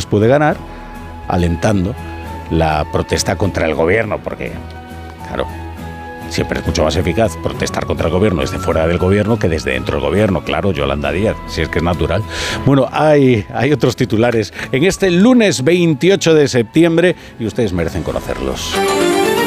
puede ganar alentando la protesta contra el gobierno, porque, claro, siempre es mucho más eficaz protestar contra el gobierno desde fuera del gobierno que desde dentro del gobierno. Claro, Yolanda Díaz, si es que es natural. Bueno, hay otros titulares en este lunes 28 de septiembre y ustedes merecen conocerlos.